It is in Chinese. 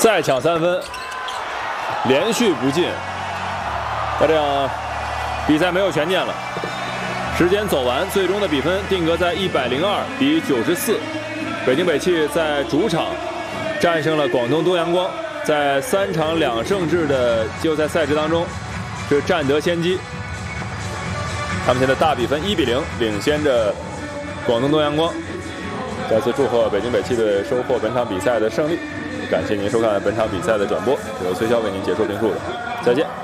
再抢3分，连续不进。那这样比赛没有悬念了。时间走完，最终的比分定格在102-94。北京北汽在主场战胜了广东东阳光，在3场2胜制的季后赛赛制当中是占得先机。他们现在大比分1比0领先着广东东阳光。再次祝贺北京北汽队收获本场比赛的胜利。感谢您收看本场比赛的转播，由崔骁为您解说评述的，再见。